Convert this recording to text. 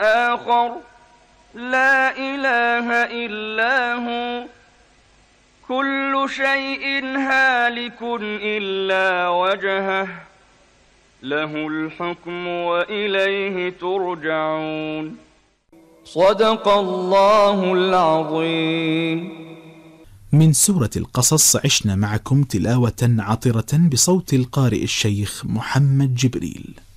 آخر لا إله إلا هو كل شيء هالك إلا وجهه له الحكم وإليه ترجعون. صدق الله العظيم. من سورة القصص عشنا معكم تلاوة عطرة بصوت القارئ الشيخ محمد جبريل.